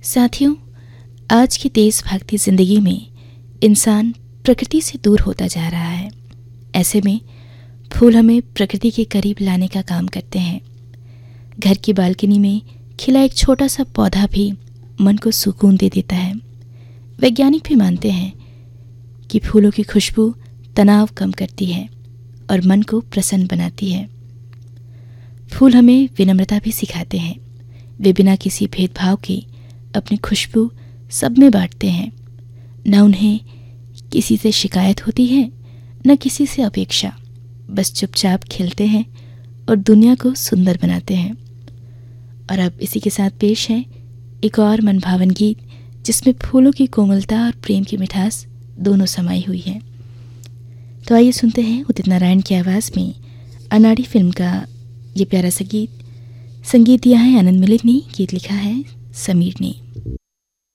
साथियों, आज की तेज भागती जिंदगी में इंसान प्रकृति से दूर होता जा रहा है। ऐसे में फूल हमें प्रकृति के करीब लाने का काम करते हैं। घर की बालकनी में खिला एक छोटा सा पौधा भी मन को सुकून दे देता है। वैज्ञानिक भी मानते हैं कि फूलों की खुशबू तनाव कम करती है और मन को प्रसन्न बनाती है। फूल हमें विनम्रता भी सिखाते हैं। वे बिना किसी भेदभाव के अपनी खुशबू सब में बांटते हैं। न उन्हें किसी से शिकायत होती है, न किसी से अपेक्षा। बस चुपचाप खिलते हैं और दुनिया को सुंदर बनाते हैं। और अब इसी के साथ पेश है एक और मनभावन गीत, जिसमें फूलों की कोमलता और प्रेम की मिठास दोनों समाई हुई है। तो आइए सुनते हैं उदित नारायण की आवाज़ में अनाड़ी फिल्म का ये प्यारा सा गीत। संगीत दिया है आनंद मलिक ने, गीत लिखा है समीर ने।